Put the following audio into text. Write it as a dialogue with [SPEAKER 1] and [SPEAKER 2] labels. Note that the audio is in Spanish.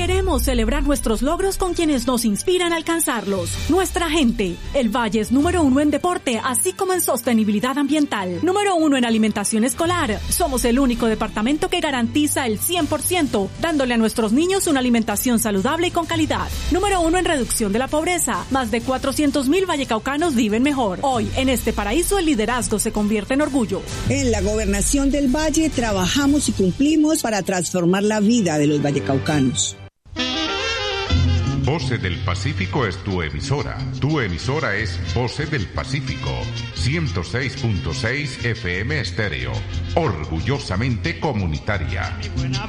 [SPEAKER 1] Queremos celebrar nuestros logros con quienes nos inspiran a alcanzarlos. Nuestra gente. El Valle es número 1 en deporte, así como en sostenibilidad ambiental. Número 1 en alimentación escolar. Somos el único departamento que garantiza el 100%, dándole a nuestros niños una alimentación saludable y con calidad. Número 1 en reducción de la pobreza. Más de 400,000 vallecaucanos viven mejor. Hoy, en este paraíso, el liderazgo se convierte en orgullo.
[SPEAKER 2] En la Gobernación del Valle trabajamos y cumplimos para transformar la vida de los vallecaucanos.
[SPEAKER 3] Voces del Pacífico es tu emisora. Tu emisora es Voces del Pacífico, 106.6 FM estéreo. Orgullosamente comunitaria.